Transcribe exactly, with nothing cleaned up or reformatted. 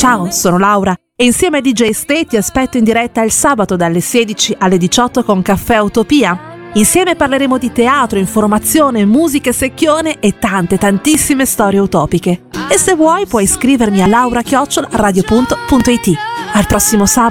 Ciao, sono Laura e insieme a D J Stay ti aspetto in diretta il sabato dalle sedici alle diciotto con Caffè Utopia. Insieme parleremo di teatro, informazione, musica e secchione e tante tantissime storie utopiche. E se vuoi puoi iscrivermi a laura chiocciola radio punto it. Al prossimo sabato.